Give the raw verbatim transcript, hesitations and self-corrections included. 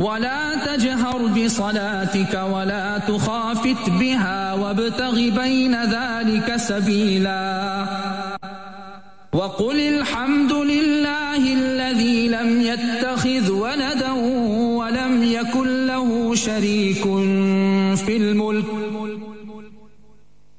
ولا تجهر بصلاتك ولا تخافت بها وابتغ بين ذلك سبيلا وقل الحمد لله الذي لم يتخذ ولدا ولم يكن له شريك في الملك